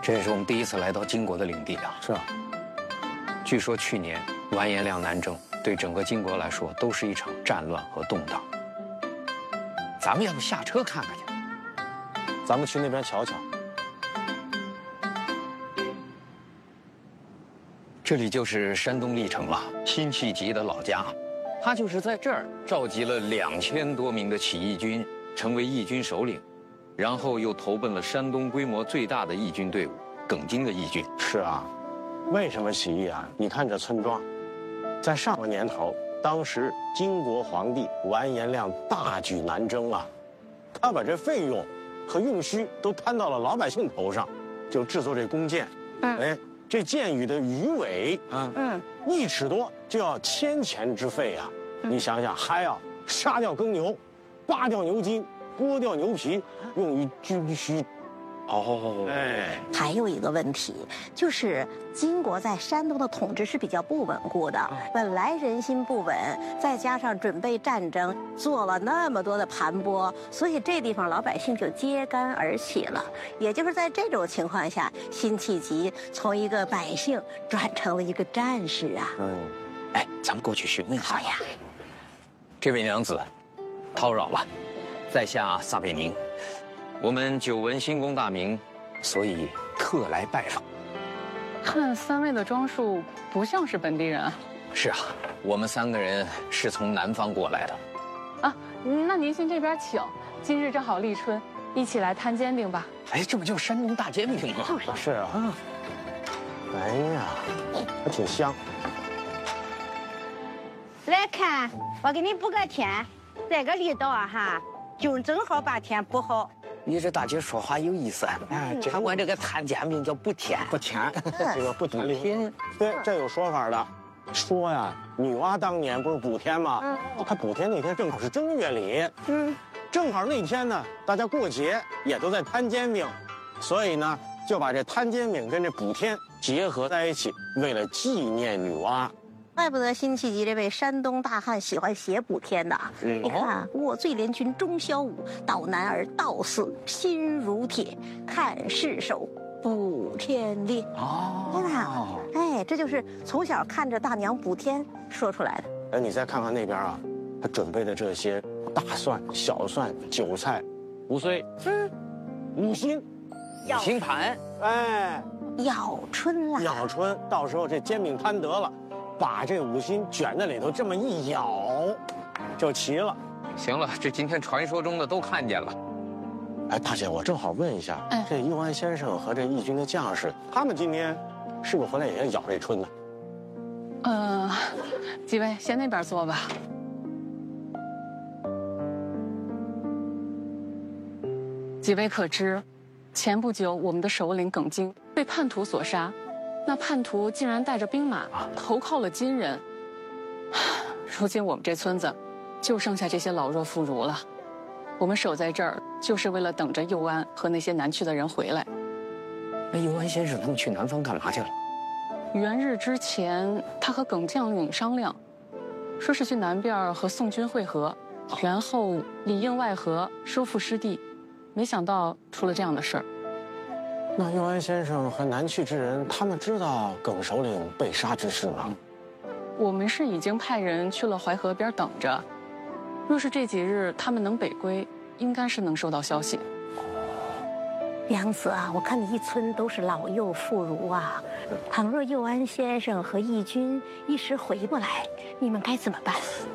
这也是我们第一次来到金国的领地啊。 是啊， 据说去年完颜亮南征对整个金国来说都是一场战乱和动荡。咱们要不下车看看去？ 咱们去那边瞧瞧。 这里就是山东历城了，辛弃疾的老家。他就是在这儿召集了2000多名的起义军，成为义军首领，然后又投奔了山东规模最大的义军队伍——耿京的义军。 是啊，为什么起义啊？你看这村庄，在上个年头，当时金国皇帝完颜亮大举南征啊，他把这费用和用需都摊到了老百姓头上，就制作这弓箭。哎，这箭羽的鱼尾，1尺多就要1000钱之费啊！你想想，还要杀掉耕牛，扒掉牛筋，剥掉牛皮，用于军需。哦，哎， 还有一个问题，就是金国在山东的统治是比较不稳固的，本来人心不稳，再加上准备战争，做了那么多的盘剥，所以这地方老百姓就揭竿而起了。也就是在这种情况下，辛弃疾从一个百姓转成了一个战士啊。 哎，咱们过去询问一下。 好呀。 这位娘子，叨扰了，在下撒贝宁。我们久闻新公大名，所以特来拜访。 看三位的装束，不像是本地人啊。 是啊，我们3个人是从南方过来的。 啊，那您先这边请。今日正好立春，一起来摊煎饼吧。 哎，这不就是山东大煎饼吗？ 是啊。哎呀，还挺香。 来看，我给你补个天，这个力道啊哈，就正好把天补好。 你这大姐说话有意思，看我这个摊煎饼叫补天， 补天，这个补天，对，这有说法的。说呀，女娲当年不是补天吗？她补天那天正好是正月里，正好那天呢，大家过节也都在摊煎饼，所以呢，就把这摊煎饼跟这补天结合在一起，为了纪念女娲。 怪不得辛弃疾这位山东大汉喜欢写补天呐！你看，我醉连军中宵午，到南而道寺心如铁，看世手补天烈。对吧？哎，这就是从小看着大娘补天说出来的。 哎，你再看看那边啊，他准备的这些大蒜、小蒜、韭菜、莴笋，五辛盘， 哎， 咬春啦！ 咬春，到时候这煎饼摊得了。把这5辛卷在里头，这么一咬，就齐了。 行了，这今天传说中的都看见了。 哎，大姐，我正好问一下，这右安先生和这义军的将士，他们今天是不是回来也要咬这春呢？ 几位先那边坐吧。几位可知，前不久我们的首领耿京被叛徒所杀。那叛徒竟然带着兵马投靠了金人，如今我们这村子就剩下这些老弱妇孺了。我们守在这儿，就是为了等着右安和那些南去的人回来。 那右安先生他们去南方干嘛去了？ 元日之前，他和耿将领商量，说是去南边和宋军会合，然后里应外合，收复失地。没想到出了这样的事儿。 那右安先生和南去之人，他们知道耿首领被杀之事吗？ 我们是已经派人去了淮河边等着。若是这几日他们能北归，应该是能收到消息。 娘子啊，我看你一村都是老幼妇孺啊，倘若右安先生和义军一时回不来，你们该怎么办？